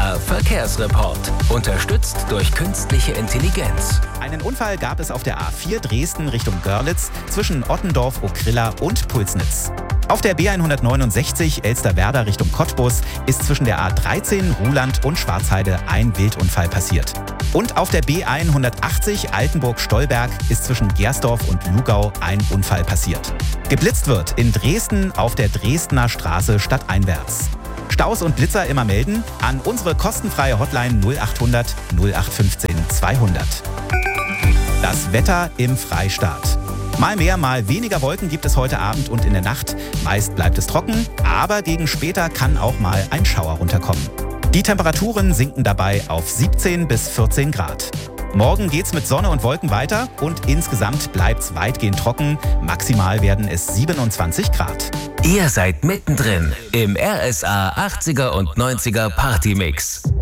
RSA Verkehrsreport. Unterstützt durch künstliche Intelligenz. Einen Unfall gab es auf der A4 Dresden Richtung Görlitz zwischen Ottendorf, Okrilla und Pulsnitz. Auf der B169 Elsterwerda Richtung Cottbus ist zwischen der A13 Ruhland und Schwarzheide ein Wildunfall passiert. Und auf der B180 Altenburg-Stolberg ist zwischen Gersdorf und Lugau ein Unfall passiert. Geblitzt wird in Dresden auf der Dresdner Straße stadteinwärts. Staus und Blitzer immer melden an unsere kostenfreie Hotline 0800 0815 200. Das Wetter im Freistaat. Mal mehr, mal weniger Wolken gibt es heute Abend und in der Nacht. Meist bleibt es trocken, aber gegen später kann auch mal ein Schauer runterkommen. Die Temperaturen sinken dabei auf 17 bis 14 Grad. Morgen geht's mit Sonne und Wolken weiter und insgesamt bleibt's weitgehend trocken. Maximal werden es 27 Grad. Ihr seid mittendrin im RSA 80er und 90er Partymix.